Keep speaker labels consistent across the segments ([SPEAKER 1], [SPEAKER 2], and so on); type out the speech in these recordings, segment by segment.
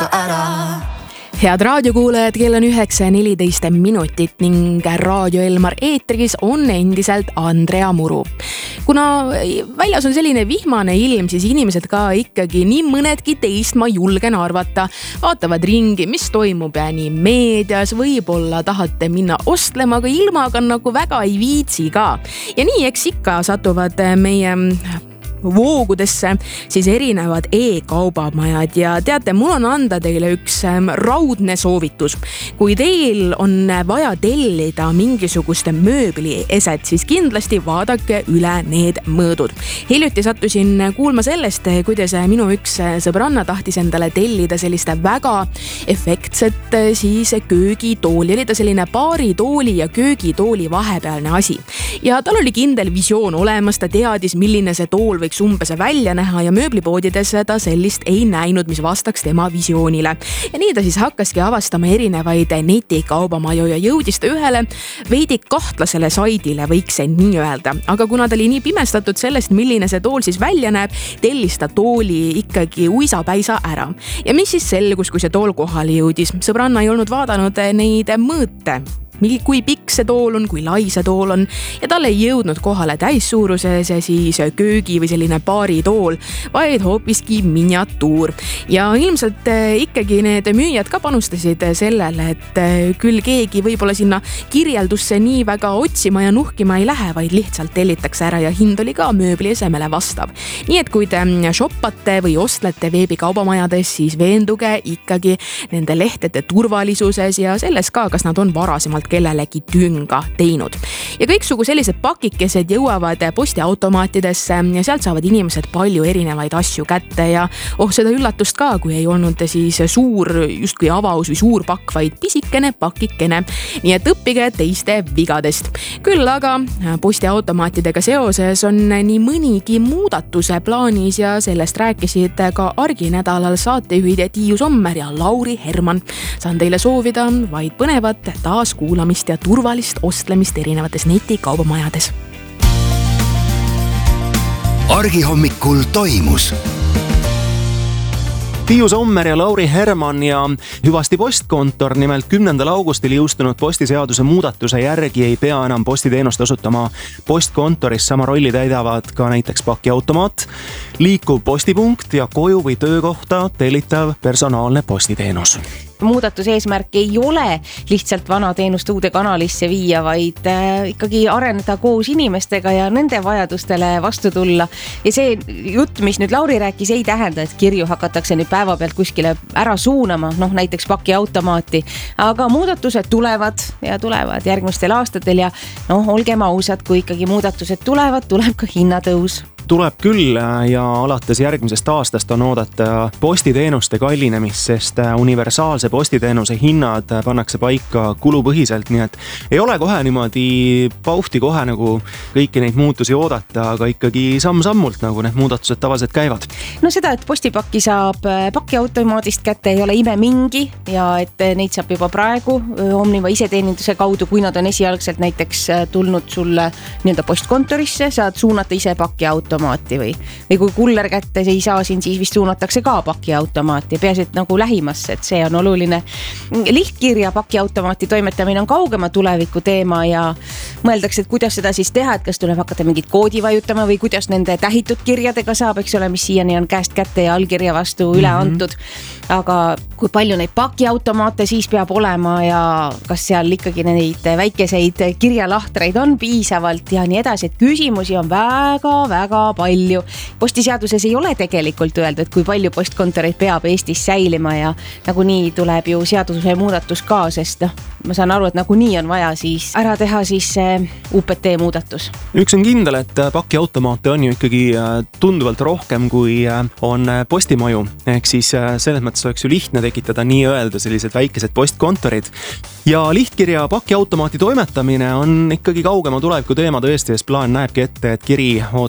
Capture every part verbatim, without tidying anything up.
[SPEAKER 1] Head raadiokuulajad, kell on üheksa ja neliteist minutit ning Raadio Elmar eetris on endiselt Andrea Muru. Kuna väljas on selline vihmane ilm, siis inimesed ka ikkagi nii mõnedki teist ma julgen arvata. Vaatavad ringi, mis toimub nii meedias, võib-olla tahate minna ostlema, aga ilmaga nagu väga ei viitsi ka. Ja nii eks ikka satuvad meie voogudesse siis erinevad e-kaubamajad ja teate, mul on anda teile üks raudne soovitus. Kui teil on vaja tellida mingisugust mööblieset, siis kindlasti vaadake üle need mõõdud. Hiljuti sattusin kuulma sellest, kuidas minu üks sõbranna tahtis endale tellida sellist väga efektset siis köögitooli. Oli ta selline baaritooli ja köögitooli vahepealne asi. Ja tal oli kindel visioon olemas, ta teadis, milline see tool või umbes välja näha ja mööblipoodides ta sellist ei näinud, mis vastaks tema visioonile. Ja nii ta siis hakkaski avastama erinevaid netikaubamaju ja jõudis ta ühele veidi kahtlasele saidile, võiks see nii öelda. Aga kuna ta oli nii pimestatud sellest, milline see tool siis välja näeb, tellis ta tooli ikkagi uisapäisa ära. Ja mis siis selgus, kui see tool kohale jõudis? Sõbranna ei olnud vaadanud neid mõõte. Kui pikk see tool on, kui lai see tool on ja tal ei jõudnud kohale täissuuruses siis köögi või selline baaritool, vaid hoopiski miniatuur. Ja ilmselt ikkagi need müüjad ka panustasid sellele, et küll keegi võib-olla sinna kirjeldusse nii väga otsima ja nuhkima ei lähe, vaid lihtsalt tellitakse ära ja hind oli ka mööbliesemele vastav. Nii et kui te shoppate või ostlete veebikaubamajades, siis veenduge ikkagi nende lehtede turvalisuses ja selles ka, kas nad on varasemalt kellelegi tünga teinud. Ja kõiksugu sellised pakikesed jõuavad postiautomaatidesse ja sealt saavad inimesed palju erinevaid asju kätte ja oh, seda üllatust ka, kui ei olnud siis suur justkui avaus või suur pakk, vaid pisikene pakikene. Nii et õppige teiste vigadest. Küll aga postiautomaatidega seoses on nii mõnigi muudatuse plaanis ja sellest rääkisid ka arginädalal saatejuhid Tiiu Sommer ja Lauri Herman. Saan teile soovida vaid põnevat taas kuulamist ja turvalist ostlemist erinevates netikaubamajades.
[SPEAKER 2] Argihommikul toimus.
[SPEAKER 3] Tiiu Sommer ja Lauri Herman ja Hüvasti postkontor, nimelt kümnendal augustil jõustunud postiseaduse muudatuse järgi ei pea enam postiteenust osutama postkontoris. Sama rolli täidavad ka näiteks pakiautomaat, liikuv postipunkt ja koju või töökohta tellitav personaalne postiteenus.
[SPEAKER 4] Muudatuse eesmärk ei ole lihtsalt vana teenust uude kanalisse viia, vaid äh, ikkagi areneda koos inimestega ja nende vajadustele vastu tulla. Ja see jutt, mis nüüd Lauri rääkis, ei tähenda, et kirju hakatakse nüüd päeva pealt kuskile ära suunama, noh näiteks pakiautomaati, aga muudatused tulevad ja tulevad järgmistel aastatel ja noh, olgem ausad, kui ikkagi muudatused tulevad, tuleb ka hinnatõus.
[SPEAKER 3] Tuleb küll ja alates järgmisest aastast on oodata postiteenuste kallinemist, sest universaalse postiteenuse hinnad pannakse paika kulupõhiselt, nii et ei ole kohe niimoodi pauhti kohe nagu kõiki neid muutusi oodata, aga ikkagi samm-sammult nagu need muudatused tavaliselt käivad.
[SPEAKER 4] No seda, et postipakki saab pakiautomaadist kätte, ei ole ime mingi ja et neid saab juba praegu Omniva iseteeninduse kaudu, kui nad on esialgselt näiteks tulnud sulle nii-öelda postkontorisse, saad suunata ise pakiautomaati või, või kui kuller kätte ei saa siin, siis vist suunatakse ka pakiautomaati. Peaasi, et nagu lähimasse, et see on oluline. Lihtkirja pakiautomaati toimetamine on kaugema tuleviku teema ja mõeldakse, et kuidas seda siis teha, et kas tuleb hakata mingit koodi vajutama või kuidas nende tähitud kirjadega saab, eks ole, mis siiani on käest kätte ja allkirja vastu üle antud. Aga kui palju neid pakiautomaate siis peab olema ja kas seal ikkagi neid väikeseid kirjalahtreid on piisavalt ja nii edasi, et küsimusi on väga-väga palju. Postiseaduses ei ole tegelikult öeldud, kui palju postkontoreid peab Eestis säilima ja nagu nii tuleb ju seaduse muudatus ka, sest noh, ma saan aru, et nagu nii on vaja siis ära teha siis U P T muudatus.
[SPEAKER 3] Üks on kindel, et pakiautomaate on ju ikkagi tunduvalt rohkem kui on postimaju, ehk siis selles mõttes oleks ju lihtne tekitada nii öelda sellised väikesed postkontorid. Ja lihtkirja pakiautomaati toimetamine on ikkagi kaugema tuleviku teema tõesti, sest plaan näebki ette, et kiri ootaks siis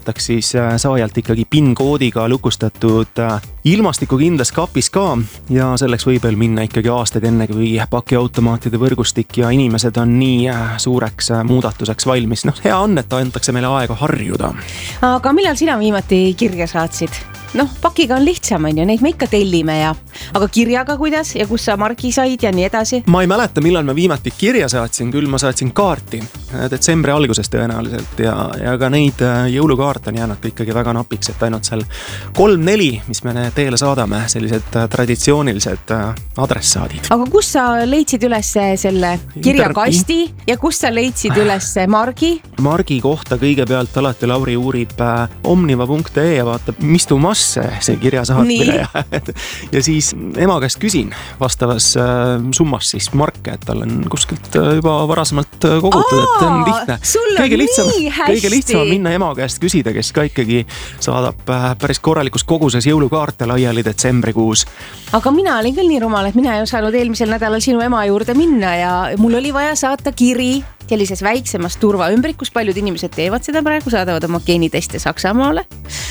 [SPEAKER 3] siis saajalt ikkagi PIN-koodiga lukustatud ilmastikukindlas kapis ka ja selleks võib veel minna ikkagi aastaid enne, kui pakiautomaatide võrgustik ja inimesed on nii suureks muudatuseks valmis. Noh, hea on, et antakse meile aega harjuda.
[SPEAKER 4] Aga millal sina viimati kirja saatsid? Noh, pakiga on lihtsam, on ju, neid me ikka tellime ja, aga kirjaga kuidas ja kus sa margi said ja nii edasi?
[SPEAKER 3] Ma ei mäleta, millal ma viimati kirja saatsin, küll ma saatsin kaarti detsembri alguses tõenäoliselt ja, ja ka neid jõulukaarte on jäänud ikkagi väga napiks, et ainult seal kolm-neli, mis me teele saadame, sellised traditsioonilised adressaadid.
[SPEAKER 4] Aga kus sa leidsid üles selle kirjakasti ja kus sa leidsid üles margi?
[SPEAKER 3] Margi kohta kõigepealt alati Lauri uurib omniva punkt ee ja vaatab, mis tumas see kirja saatmine ja, ja siis ema käest küsin vastavas äh, summas siis marke, et tal on kuskilt juba varasemalt kogutud, Aa, et on lihtne. Kõige lihtsam, kõige lihtsam minna ema käest küsida, kes ka ikkagi saadab äh, päris korralikus koguses jõulukaarte laiali detsembrikuus.
[SPEAKER 4] Aga mina olin küll nii rumal, et mina ei osanud eelmisel nädalal sinu ema juurde minna ja mul oli vaja saata kiri sellises väiksemas turvaümbrikus, paljud inimesed teevad seda praegu, saadavad oma geeniteste Saksamaale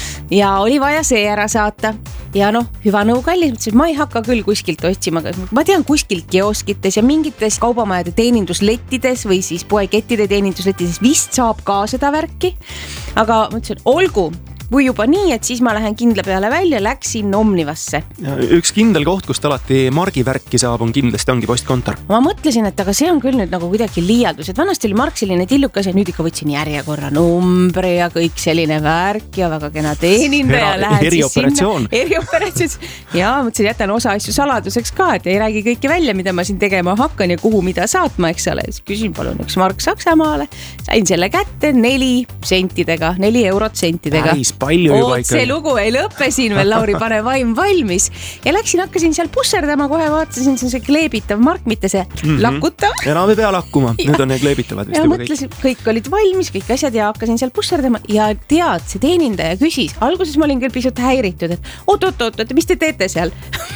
[SPEAKER 4] ja oli vaja see ära saata ja noh, hüva nõu kallis, mõtlesin, ma ei hakka küll kuskilt otsima, ma tean kuskilt kioskites ja mingites kaubamajade teeninduslettides või siis poekettide teeninduslettides vist saab ka seda värki, aga mõtlesin, olgu või juba nii, et siis ma lähen kindla peale välja, läksin Omnivasse.
[SPEAKER 3] Üks kindel koht, kust alati margivärki saab, on kindlasti ongi postkontor.
[SPEAKER 4] Ma mõtlesin, et aga see on küll nüüd nagu kuidagi liialdus, et vanasti oli mark selline tillukas ja nüüd ikka võtsin järjekorra numbri ja kõik selline värk ja väga kena teeninda ja lähen siis sinna. Erioperatsioon. Ja mõtlesin, jätan osa asju saladuseks ka, et ei räägi kõike välja, mida ma siin tegema hakkan ja kuhu mida saatma, eks ole. Küsin palun üks mark Saksamaale, sain selle kätte neli sentidega, neli eurot sentidega.
[SPEAKER 3] Päris palju juba
[SPEAKER 4] ikka. See lugu ei lõppe siin veel, Lauri, pane vaim valmis. Ja läksin, hakkasin seal pusserdama, kohe vaatasin, see on see kleebitav mark, mitte see mm-hmm. lakutav.
[SPEAKER 3] Enam ei pea lakkuma, nüüd on need kleebitavad.
[SPEAKER 4] Ja mõtlesin, kõik olid valmis, kõik asjad ja hakkasin seal pusserdama ja tead, see teenindaja küsis. Alguses ma olin küll pisut häiritud, et oot-oot-oot, mis te teete seal?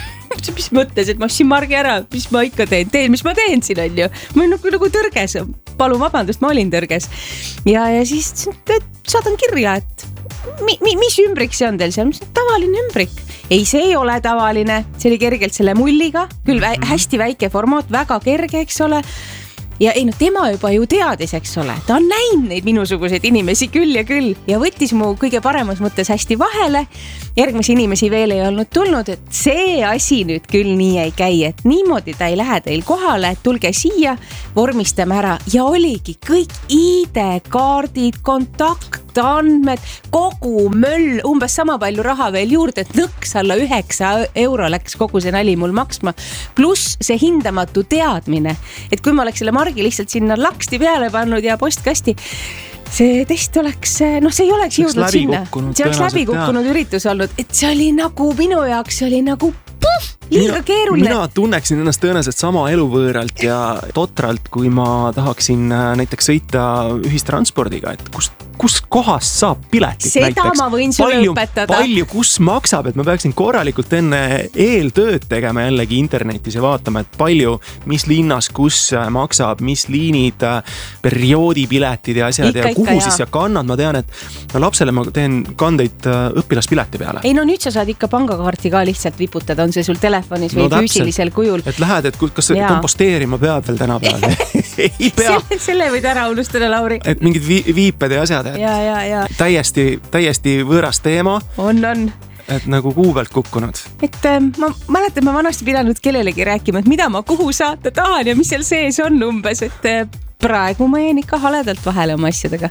[SPEAKER 4] Mis mõttes, et ma ostsin margi ära, mis ma ikka teen, teen, mis ma teen siin on ju. Ma olin nagu, nagu tõrges, palun vabandust, ma olin tõrges. Ja, ja siis saadan kirja, et mi, mi, mis ümbrik see on teil seal? Tavaline ümbrik. Ei, see ei ole tavaline, see oli kergelt selle mulliga, küll vä- hästi väike formaat, väga kerge, eks ole. Ja ei, no tema juba ju teadis, eks ole, ta on näinud neid minusuguseid inimesi küll ja küll ja võttis mu kõige paremas mõttes hästi vahele. Järgmisi inimesi veel ei olnud tulnud, et see asi nüüd küll nii ei käi, et niimoodi ta ei lähe teil kohale, et tulge siia, vormistame ära ja oligi kõik I D-kaardid, kontaktandmed, kogu möll, umbes sama palju raha veel juurde, et lõks alla üheksa euro läks kogu see nali mul maksma, pluss see hindamatu teadmine, et kui ma oleks selle margi lihtsalt sinna laksti peale pannud ja postkasti, see test oleks, noh, see ei oleks jõudnud sinna. See oleks läbi kukkunud üritus olnud, et see oli nagu minu jaoks, see oli nagu puh, liiga
[SPEAKER 3] mina,
[SPEAKER 4] keeruline.
[SPEAKER 3] Mina tunneksin ennast tõenäoliselt sama eluvõõralt ja totralt, kui ma tahaksin näiteks sõita ühistranspordiga, et kus, kus kohast saab piletit
[SPEAKER 4] Seda
[SPEAKER 3] näiteks.
[SPEAKER 4] Seda ma võin sulle
[SPEAKER 3] palju,
[SPEAKER 4] õpetada.
[SPEAKER 3] Palju kus maksab, et ma peaksin korralikult enne eeltööd tegema jällegi internetis ja vaatama, et palju, mis linnas, kus maksab, mis liinid, perioodipiletid ja asjad ikka, ja kuhu ikka, siis ja kannad. Ma tean, et lapsele ma teen kandeid õpilaspileti peale.
[SPEAKER 4] Ei no nüüd sa saad ikka pangakaarti ka lihtsalt viputada, on see sul telefonis või no, füüsilisel kujul.
[SPEAKER 3] Et lähed, et kas see komposteerima peab veel täna peale? Ei pea.
[SPEAKER 4] Selle, selle võid ära unustada, Lauri.
[SPEAKER 3] Et mingid viiped ja asjad.
[SPEAKER 4] Ja, ja, ja.
[SPEAKER 3] Täiesti, täiesti võõras teema.
[SPEAKER 4] On, on.
[SPEAKER 3] Et nagu kuu pealt kukkunud.
[SPEAKER 4] Et ma mäletan, ma vanasti pidanud kellelegi rääkima, et mida ma kuhu saata tahan ja mis seal sees on umbes, et praegu ma jään ikka haledalt vahele oma asjadega.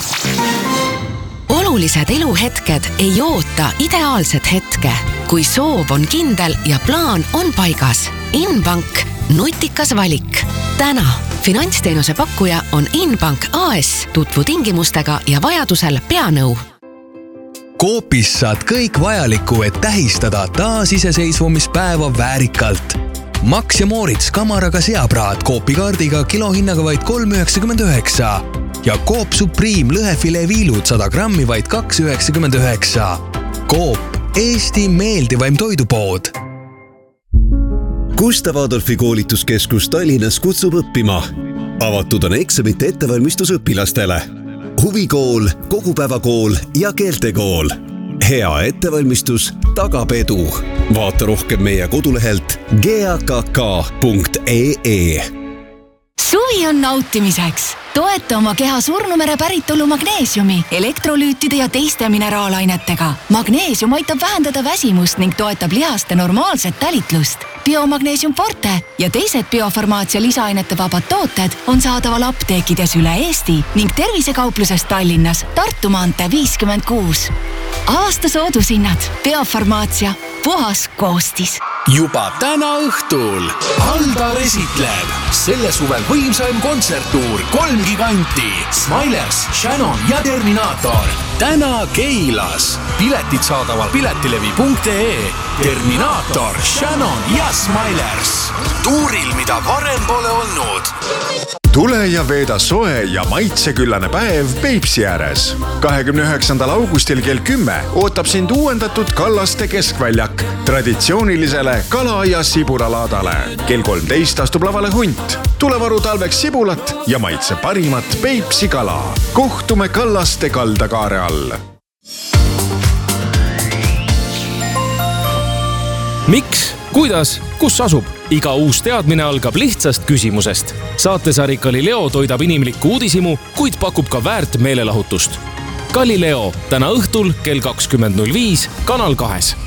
[SPEAKER 5] Olulised eluhetked ei oota ideaalset hetke, kui soov on kindel ja plaan on paigas. Inbank, nutikas valik. Täna finantsteenuse pakkuja on Inbank A S, tutvu tingimustega ja vajadusel peanõu.
[SPEAKER 2] Coopis saad kõik vajaliku, et tähistada taasiseseisvumispäeva väärikalt. Max ja Moritz kamaraga seapraad Coopi kaardiga kilohinnaga vaid kolm üheksakümmend üheksa ja Coop Supreme lõhefilee viilud sada grammi vaid kaks üheksakümmend üheksa. Coop, Eesti meeldivaim toidupood.
[SPEAKER 6] Gustav Adolfi koolituskeskus Tallinnas kutsub õppima. Avatud on eksamite ettevalmistus õpilastele. huvikool, kogupäevakool ja keeltekool. Hea ettevalmistus tagab edu. Vaata rohkem meie kodulehelt g a k k punkt e e.
[SPEAKER 7] Suvi on nautimiseks. Toeta oma keha surnumere päritolu magneesiumi, elektrolüütide ja teiste mineraalainetega. Magneesium aitab vähendada väsimust ning toetab lihaste normaalset tälitlust. Biomagneesium Forte ja teised biofarmaatsia lisaainete vabad tooted on saadaval apteekides üle Eesti ning tervisekaupluses Tallinnas Tartu maantee viiskümmend kuus. Aasta soodushinnad. Biofarmaatsia. Puhas koostis.
[SPEAKER 2] Juba täna õhtul Aldar esitleb selle suvel võimsaim kontserttuur kolm giganti Smilers, Shannon ja Terminaator. Täna Keilas. Piletid saadaval piletilevi punkt e e. Terminaator, Shannon ja Smilers. Tuuril, mida varem pole olnud.
[SPEAKER 8] Tule ja veeda soe ja maitseküllane päev Peipsi ääres. kahekümne üheksandal augustil kell kümme ootab sind uuendatud Kallaste keskväljak traditsioonilisele kala- ja sibulalaadale. Kell kolmteist astub lavale hunt. Tule varu talveks sibulat ja maitse parimat Peipsi kala. Kohtume Kallaste kaldakaare all.
[SPEAKER 9] Miks? Kuidas? Kus asub? Iga uus teadmine algab lihtsast küsimusest. Saatesari Galileo toidab inimlikku uudisimu, kuid pakub ka väärt meelelahutust. Galileo täna õhtul kell kakskümmend null viis Kanal kahes.